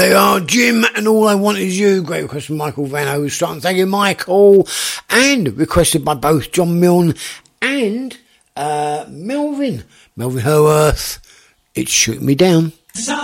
They are Jim and All I Want Is You. Great request from Michael Van Oostrom. Thank you, Michael. And requested by both John Milne and Melvin Howarth. It's Shooting Me Down.